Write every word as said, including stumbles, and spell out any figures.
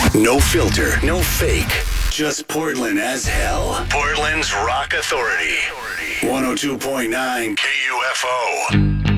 No filter, no fake. Just Portland as hell. Portland's Rock Authority. one oh two point nine K U F O.